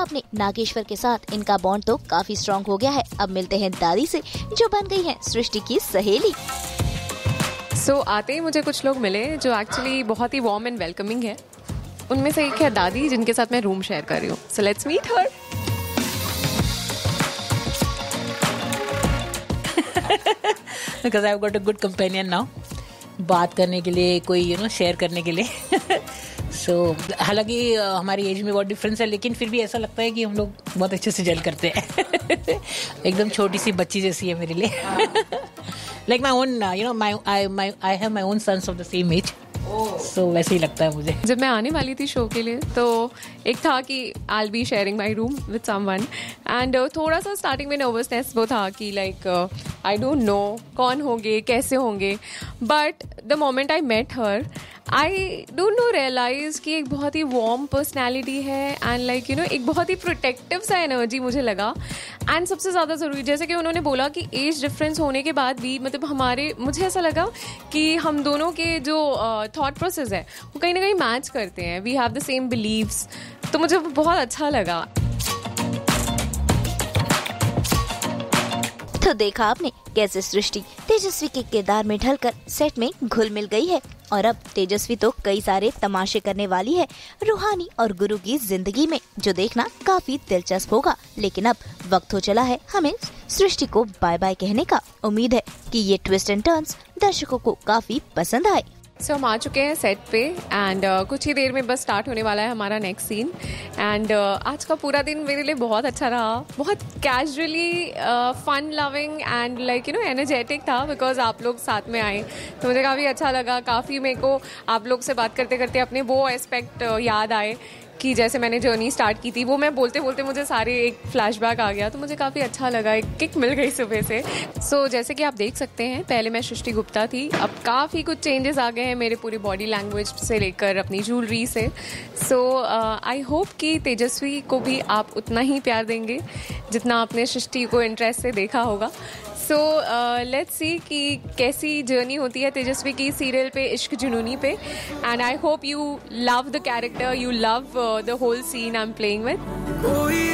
आपने, नागेश्वर के साथ इनका बॉन्ड तो काफी स्ट्रॉन्ग हो गया है। अब मिलते हैं दादी से, जो बन गई है सृष्टि की सहेली। आते ही मुझे कुछ लोग मिले जो एक्चुअली बहुत ही वार्म एंड वेलकमिंग है। उनमें से एक है दादी, जिनके साथ मैं रूम शेयर कर रही हूँ। So let's meet her. Because I've got a good companion now, बात करने के लिए, कोई शेयर करने के लिए। हालांकि हमारी एज में बहुत डिफरेंस है, लेकिन फिर भी ऐसा लगता है कि हम लोग बहुत अच्छे से जेल करते हैं। एकदम छोटी सी बच्ची जैसी है मेरे लिए। Like my own, I have my own sons of the same as. वैसे ही लगता है मुझे। जब मैं आने वाली थी शो के लिए, तो एक था कि I will be sharing my room with someone, and थोड़ा सा स्टार्टिंग में नर्वसनेस वो था कि लाइक आई डोंट नो कौन होंगे, कैसे होंगे। But the moment I met her, I don't know realise कि एक बहुत ही वार्म पर्सनैलिटी है, एंड लाइक एक बहुत ही प्रोटेक्टिव सा एनर्जी मुझे लगा। एंड सबसे ज़्यादा ज़रूरी, जैसे कि उन्होंने बोला कि एज डिफरेंस होने के बाद भी मतलब मुझे ऐसा लगा कि हम दोनों के जो थॉट प्रोसेस है वो कहीं ना कहीं मैच करते हैं। We have the same beliefs, तो मुझे बहुत अच्छा लगा। तो देखा आपने कैसे सृष्टि तेजस्वी के किरदार में ढलकर सेट में घुल मिल गई है, और अब तेजस्वी तो कई सारे तमाशे करने वाली है रूहानी और गुरु की जिंदगी में, जो देखना काफी दिलचस्प होगा। लेकिन अब वक्त हो चला है हमें सृष्टि को बाय बाय कहने का। उम्मीद है कि ये ट्विस्ट एंड टर्न्स दर्शकों को काफी पसंद आए। हम आ चुके हैं सेट पे, एंड कुछ ही देर में बस स्टार्ट होने वाला है हमारा नेक्स्ट सीन। एंड आज का पूरा दिन मेरे लिए बहुत अच्छा रहा, बहुत casually fun loving and like energetic था, बिकॉज आप लोग साथ में आए तो मुझे काफ़ी अच्छा लगा। काफ़ी मेरे को आप लोग से बात करते करते अपने वो एस्पेक्ट याद आए कि जैसे मैंने जर्नी स्टार्ट की थी, वो मैं बोलते बोलते मुझे सारे एक फ्लैशबैक आ गया, तो मुझे काफ़ी अच्छा लगा, एक किक मिल गई सुबह से। जैसे कि आप देख सकते हैं, पहले मैं सृष्टि गुप्ता थी, अब काफ़ी कुछ चेंजेस आ गए हैं मेरे पूरी बॉडी लैंग्वेज से लेकर अपनी ज्वेलरी से। आई होप कि तेजस्वी को भी आप उतना ही प्यार देंगे जितना आपने सृष्टि को इंटरेस्ट से देखा होगा। लेट्स सी कि कैसी जर्नी होती है तेजस्वी की सीरियल पे इश्क जुनूनी पे, and I hope you love the character, you love the whole scene I am playing with.